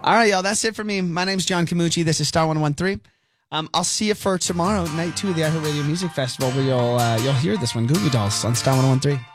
All right, y'all. That's it for me. My name's John Camucci. This is Star 113. I'll see you for tomorrow, night 2 of the iHeartRadio Music Festival, where you'll hear this one, Goo Goo Dolls, on Star 113.